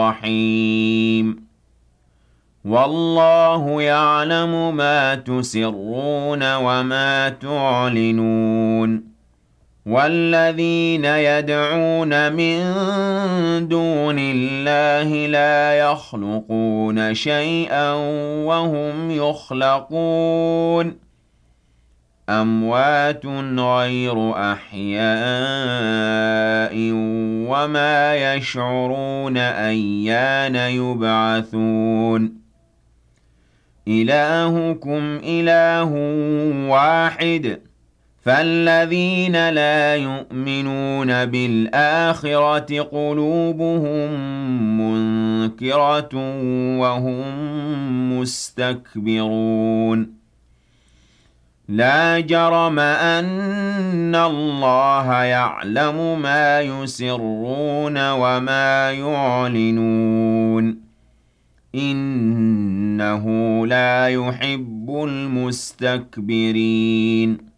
الرحيم والله يعلم ما تسرون وما تعلنون والذين يدعون من دون الله لا يخلقون شيئا وهم يخلقون أموات غير أحياء وما يشعرون أيان يبعثون إلهكم إله واحد فالذين لا يؤمنون بالآخرة قلوبهم منكرة وهم مستكبرون لا جرم أن الله يعلم ما يسرون وما يعلنون إنه لا يحب المستكبرين